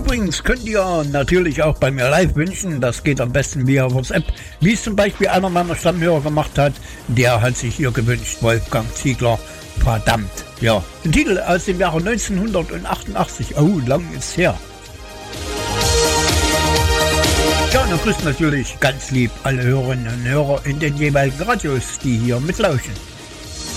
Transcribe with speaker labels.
Speaker 1: Übrigens könnt ihr natürlich auch bei mir live wünschen, das geht am besten via WhatsApp, wie es zum Beispiel einer meiner Stammhörer gemacht hat, der hat sich hier gewünscht, Wolfgang Ziegler, verdammt. Ja, ein Titel aus dem Jahre 1988, oh, lang ist her. Ja, und dann grüßt natürlich ganz lieb alle Hörerinnen und Hörer in den jeweiligen Radios, die hier mitlauschen.